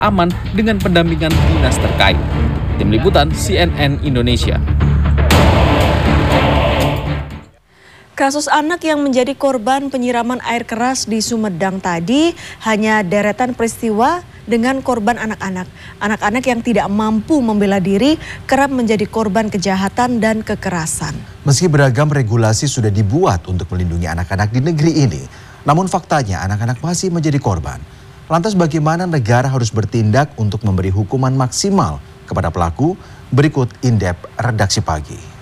aman dengan pendampingan dinas terkait. Tim Liputan CNN Indonesia. Kasus anak yang menjadi korban penyiraman air keras di Sumedang tadi hanya deretan peristiwa dengan korban anak-anak. Anak-anak yang tidak mampu membela diri kerap menjadi korban kejahatan dan kekerasan. Meski beragam regulasi sudah dibuat untuk melindungi anak-anak di negeri ini, namun faktanya anak-anak masih menjadi korban. Lantas bagaimana negara harus bertindak untuk memberi hukuman maksimal kepada pelaku? Berikut in-depth redaksi pagi.